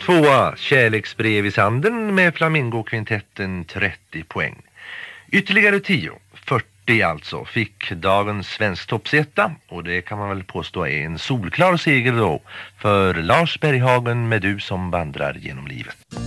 Tvåa, Kärleksbrev i sanden med Flamingo-kvintetten 30 poäng. Ytterligare 10, 40 alltså, fick dagens svensk toppsetta. Och det kan man väl påstå är en solklar seger då för Lars Berghagen med Du som vandrar genom livet.